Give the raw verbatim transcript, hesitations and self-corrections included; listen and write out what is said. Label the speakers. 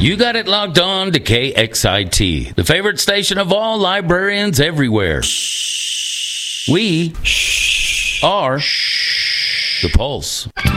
Speaker 1: You got it locked on to K X I T, the favorite station of all librarians everywhere. We are the Pulse.